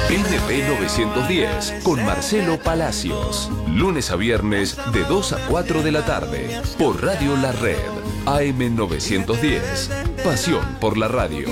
NP910 con Marcelo Palacios. Lunes a viernes de 2 a 4 de la tarde por Radio La Red. AM910. Pasión por la radio.